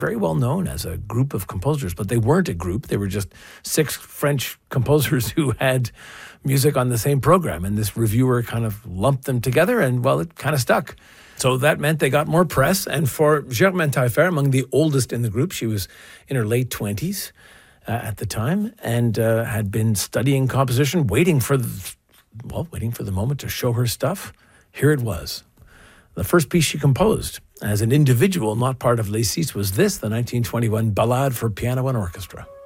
very well known as a group of composers, but they weren't a group. They were just 6 French composers who had music on the same program. And this reviewer kind of lumped them together and, well, it kind of stuck. So that meant they got more press. And for Germaine Taillefer, among the oldest in the group, she was in her late 20s at the time and had been studying composition, waiting for the moment to show her stuff. Here it was. The first piece she composed as an individual, not part of Les Six, was this, the 1921 Ballade for Piano and Orchestra.